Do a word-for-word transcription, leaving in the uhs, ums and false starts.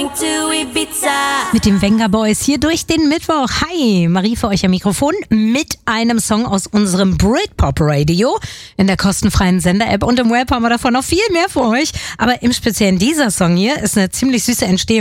Mit dem Venga Boys hier durch den Mittwoch. Hi, Marie für euch am Mikrofon mit einem Song aus unserem Britpop Radio in der kostenfreien Sender-App und im Web haben wir davon noch viel mehr für euch. Aber im Speziellen dieser Song hier ist eine ziemlich süße Entstehung.